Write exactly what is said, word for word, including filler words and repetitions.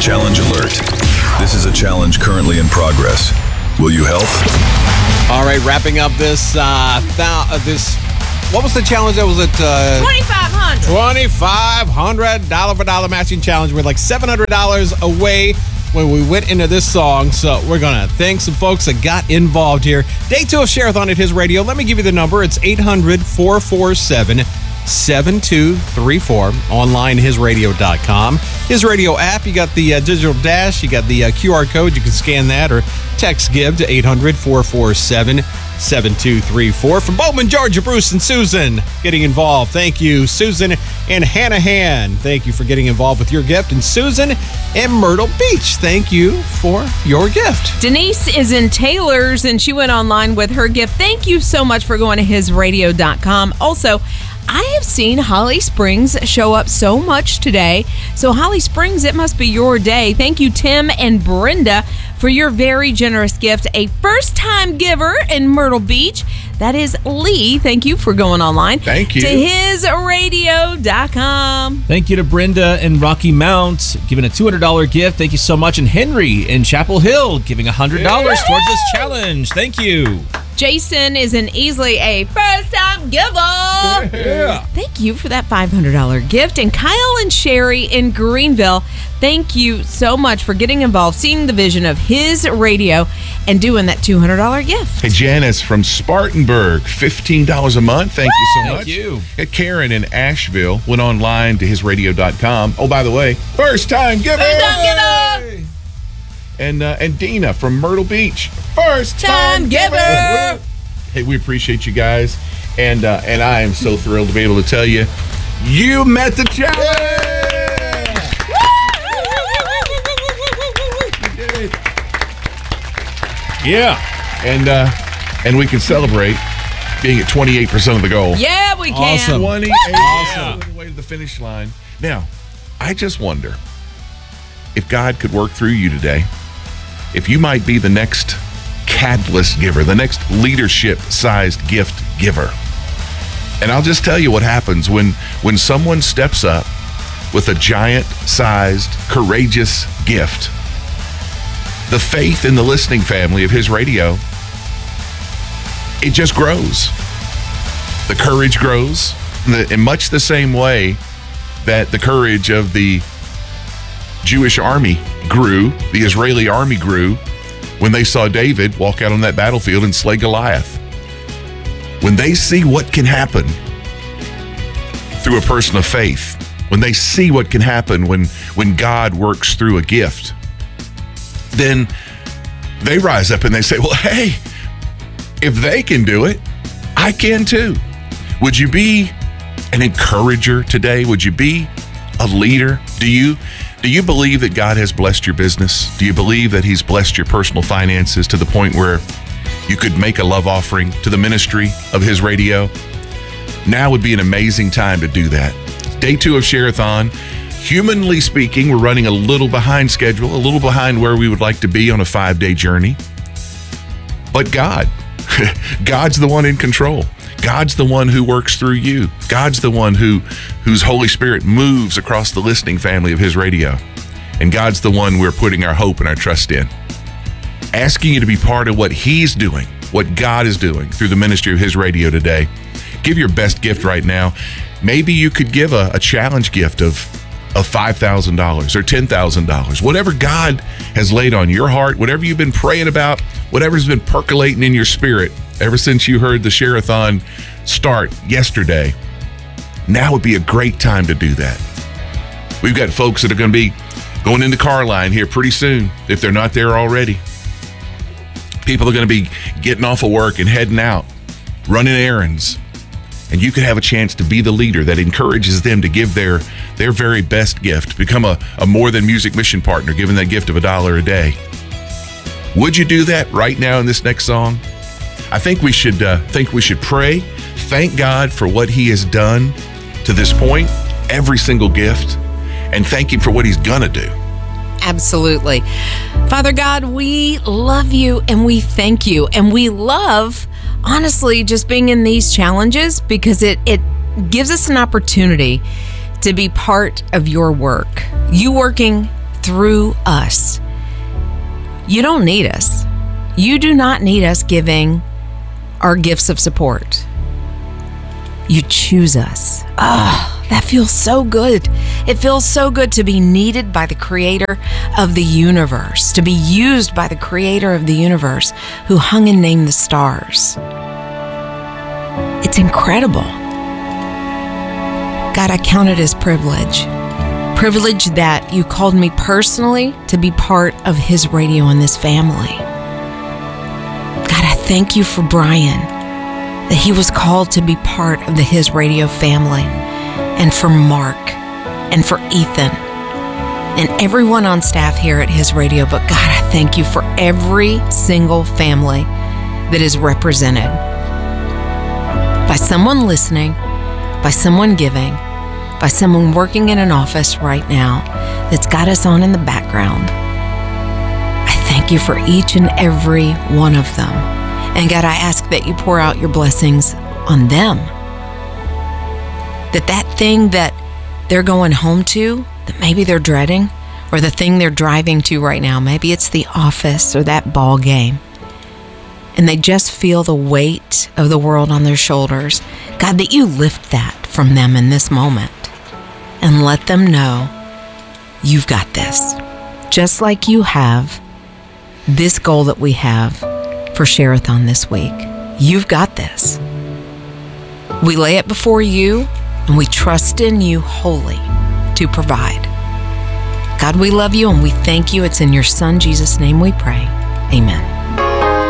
Challenge alert. This is a challenge currently in progress. Will you help? All right, wrapping up this, uh, thou- this, what was the challenge? That was at uh, twenty-five hundred dollars. twenty-five hundred dollars dollar for dollar matching challenge. We're like seven hundred dollars away when we went into this song. So we're going to thank some folks that got involved here. Day two of Share-a-thon at His Radio. Let me give you the number. It's eight hundred, four four seven, seven two three four. Online, his radio dot com. His Radio app, you got the uh, digital dash, you got the uh, Q R code. You can scan that or text GIVE to eight hundred, four four seven, seven two three four. From Bowman, Georgia, Bruce and Susan getting involved. Thank you, Susan and Hanahan. Thank you for getting involved with your gift. And Susan and Myrtle Beach, thank you for your gift. Denise is in Taylor's and she went online with her gift. Thank you so much for going to his radio dot com. Also, I have seen Holly Springs show up so much today. So Holly Springs, it must be your day. Thank you, Tim and Brenda, for your very generous gift. A first-time giver in Myrtle Beach. That is Lee. Thank you for going online. Thank you. To his radio dot com. Thank you to Brenda and Rocky Mount, giving a two hundred dollars gift. Thank you so much. And Henry in Chapel Hill, giving one hundred dollars Yeah. towards this challenge. Thank you. Jason is in Easley, a first-time giver. Yeah. Thank you for that five hundred dollars gift. And Kyle and Sherry in Greenville, thank you so much for getting involved, seeing the vision of his radio, and doing that two hundred dollars gift. Hey, Janice from Spartanburg, fifteen dollars a month. Thank you so Thank much. you. Hey, Karen in Asheville went online to his radio dot com. Oh, by the way, first time giver. First-time giver. And uh, and Dina from Myrtle Beach, first Time time giver. giver. Hey, we appreciate you guys, and uh, and I am so thrilled to be able to tell you, you met the challenge. You did it. Yeah. And uh, and we can celebrate being at twenty-eight percent of the goal. Yeah, we can. Awesome. twenty-eight Awesome. percent of the way to the finish line. Now, I just wonder if God could work through you today, if you might be the next catalyst giver, the next leadership-sized gift giver. And I'll just tell you what happens when, when someone steps up with a giant-sized, courageous gift. The faith in the listening family of his radio, it just grows. The courage grows in, the, in much the same way that the courage of the Jewish army grew, the Israeli army grew, when they saw David walk out on that battlefield and slay Goliath. When they see what can happen through a person of faith, when they see what can happen when, when God works through a gift, then they rise up and they say, well, hey, if they can do it, I can too. Would you be an encourager today? Would you be a leader? Do you do you believe that God has blessed your business? Do you believe that he's blessed your personal finances to the point where you could make a love offering to the ministry of his radio? Now would be an amazing time to do that. Day two of Share-a-thon. Humanly speaking, we're running a little behind schedule, a little behind where we would like to be on a five-day journey. But God, God's the one in control. God's the one who works through you. God's the one who whose Holy Spirit moves across the listening family of his radio. And God's the one we're putting our hope and our trust in. Asking you to be part of what he's doing, what God is doing through the ministry of his radio today. Give your best gift right now. Maybe you could give a, a challenge gift of, of five thousand dollars or ten thousand dollars. Whatever God has laid on your heart, whatever you've been praying about, whatever's been percolating in your spirit ever since you heard the Share-a-thon start yesterday, now would be a great time to do that. We've got folks that are going to be going into Carline here pretty soon, if they're not there already. People are going to be getting off of work and heading out, running errands. And you could have a chance to be the leader that encourages them to give their, their very best gift, become a, a More Than Music mission partner, giving that gift of a dollar a day. Would you do that right now in this next song? I think we should uh, think we should pray, thank God for what he has done to this point, every single gift, and thank him for what he's gonna do. Absolutely. Father God, we love you and we thank you. And we love, honestly, just being in these challenges because it, it gives us an opportunity to be part of your work. You working through us. You don't need us. You do not need us giving our gifts of support. You choose us. Ah, oh, that feels so good. It feels so good to be needed by the creator of the universe, to be used by the creator of the universe who hung and named the stars. It's incredible. God, I count it as privilege. Privilege that you called me personally to be part of his radio and this family. God, I thank you for Brian, that he was called to be part of the His Radio family, and for Mark, and for Ethan, and everyone on staff here at His Radio. But God, I thank you for every single family that is represented by someone listening, by someone giving, by someone working in an office right now that's got us on in the background. I thank you for each and every one of them. And God, I ask that you pour out your blessings on them. That that thing that they're going home to, that maybe they're dreading, or the thing they're driving to right now, maybe it's the office or that ball game, and they just feel the weight of the world on their shoulders. God, that you lift that from them in this moment and let them know you've got this. Just like you have this goal that we have for Share-a-thon this week. You've got this. We lay it before you, and we trust in you wholly to provide. God, we love you and we thank you. It's in your Son, Jesus' name we pray. Amen.